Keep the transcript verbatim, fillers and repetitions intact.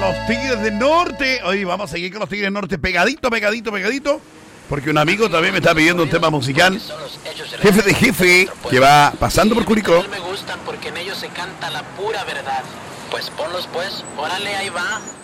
los Tigres del Norte. Hoy vamos a seguir con los Tigres del Norte pegadito, pegadito, pegadito. Porque un amigo también me está pidiendo un tema musical. Jefe de jefe, que va pasando por Curicó. Me gustan porque en ellos se canta la pura verdad. Pues ponlos pues, órale, ahí va.